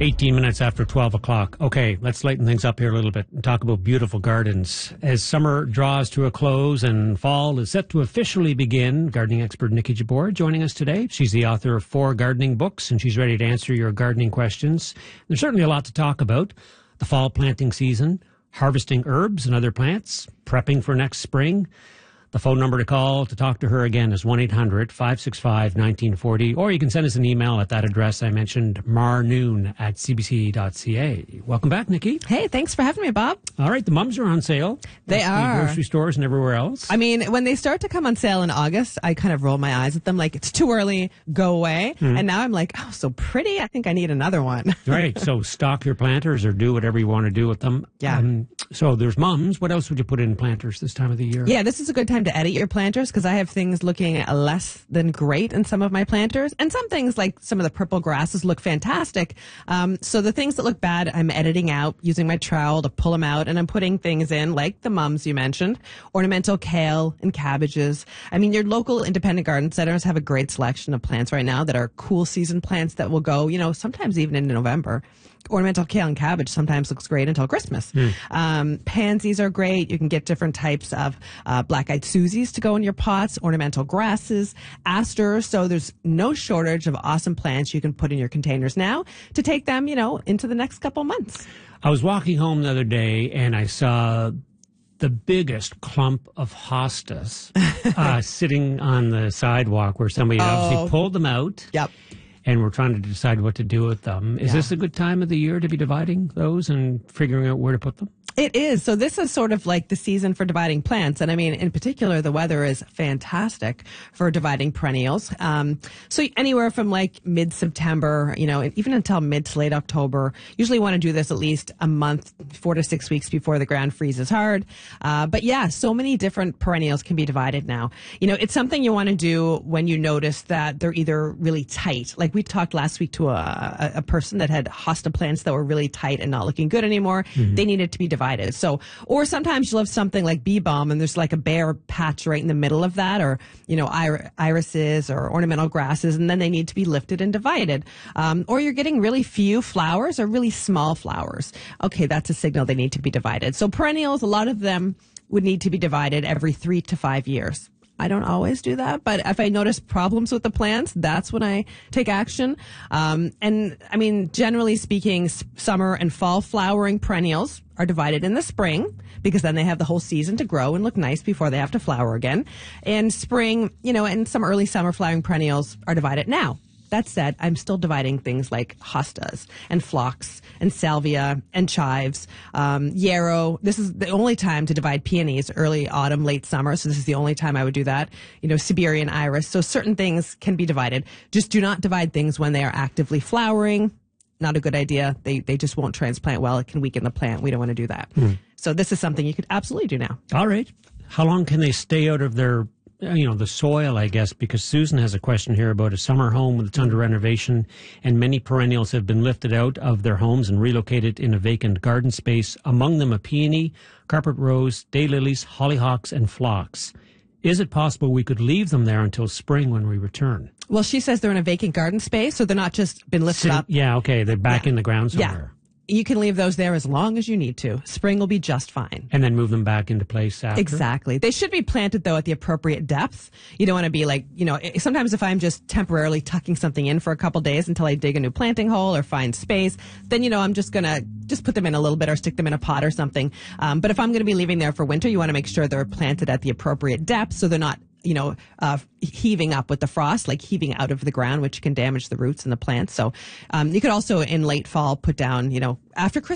18 minutes after 12 o'clock. Okay, let's lighten things up here a little bit and talk about beautiful gardens. As summer draws to a close and fall is set to officially begin, gardening expert Nikki Jabbour joining us today. She's the author of 4 gardening books, and she's ready to answer your gardening questions. There's certainly a lot to talk about. The fall planting season, harvesting herbs and other plants, prepping for next spring. The phone number to call to talk to her again is 1-800-565-1940, or you can send us an email at that address I mentioned, marnoon@cbc.ca. Welcome back, Nikki. Hey, thanks for having me, Bob. All right, the mums are on sale. They are. Grocery stores and everywhere else. I mean, when they start to come on sale in August, I kind of roll my eyes at them like, it's too early, go away. And now I'm like, oh, so pretty. I think I need another one. Right, so stock your planters or do whatever you want to do with them. Yeah. So there's mums. What else would you put in planters this time of the year? Yeah, this is a good time to edit your planters because I have things looking less than great in some of my planters. And some things like some of the purple grasses look fantastic. So the things that look bad, I'm editing out using my trowel to pull them out. And I'm putting things in like the mums you mentioned, ornamental kale and cabbages. I mean, your local independent garden centers have a great selection of plants right now that are cool season plants that will go, sometimes even into November. Ornamental kale and cabbage sometimes looks great until Christmas. Pansies are great. You can get different types of black-eyed Susies to go in your pots, ornamental grasses, asters. So there's no shortage of awesome plants you can put in your containers now to take them, into the next couple months. I was walking home the other day and I saw the biggest clump of hostas sitting on the sidewalk where somebody obviously pulled them out. Yep. And we're trying to decide what to do with them. Is this a good time of the year to be dividing those and figuring out where to put them? It is. So this is sort of like the season for dividing plants. And I mean, in particular, the weather is fantastic for dividing perennials. So anywhere from like mid-September, even until mid to late October, usually want to do this at least a month, 4 to 6 weeks before the ground freezes hard. But yeah, so many different perennials can be divided now. It's something you want to do when you notice that they're either really tight. Like we talked last week to a person that had hosta plants that were really tight and not looking good anymore. They needed to be divided. So, or sometimes you'll have something like bee balm and there's like a bare patch right in the middle of that, or, irises or ornamental grasses, and then they need to be lifted and divided. Or you're getting really few flowers or really small flowers. Okay, that's a signal they need to be divided. So perennials, a lot of them would need to be divided every 3 to 5 years. I don't always do that, but if I notice problems with the plants, that's when I take action. And I mean, generally speaking, summer and fall flowering perennials are divided in the spring because then they have the whole season to grow and look nice before they have to flower again. And spring, and some early summer flowering perennials are divided now. That said, I'm still dividing things like hostas and phlox and salvia and chives, yarrow. This is the only time to divide peonies, early autumn, late summer. So this is the only time I would do that. Siberian iris. So certain things can be divided. Just do not divide things when they are actively flowering. Not a good idea. They just won't transplant well. It can weaken the plant. We don't want to do that. So this is something you could absolutely do now. All right. How long can they stay out of their the soil, I guess, because Susan has a question here about a summer home that's under renovation, and many perennials have been lifted out of their homes and relocated in a vacant garden space, among them a peony, carpet rose, daylilies, hollyhocks, and phlox. Is it possible we could leave them there until spring when we return? Well, she says they're in a vacant garden space, so they're not just been lifted up. Yeah, okay, they're back in the ground somewhere. Yeah. You can leave those there as long as you need to. Spring will be just fine. And then move them back into place after? Exactly. They should be planted, though, at the appropriate depth. You don't want to be like, sometimes if I'm just temporarily tucking something in for a couple days until I dig a new planting hole or find space, then, I'm just going to just put them in a little bit or stick them in a pot or something. But if I'm going to be leaving there for winter, you want to make sure they're planted at the appropriate depth so they're not heaving up with the frost, like heaving out of the ground, which can damage the roots and the plants. So you could also in late fall put down, after Christmas.